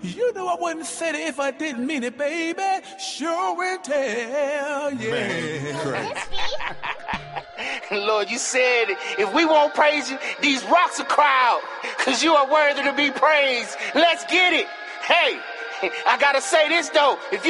You know I wouldn't say it if I didn't mean it, baby. Sure and tell, yeah. Man, Lord, you said if we won't praise you, these rocks will cry out, because you are worthy to be praised. Let's get it. Hey, I got to say this, though. If you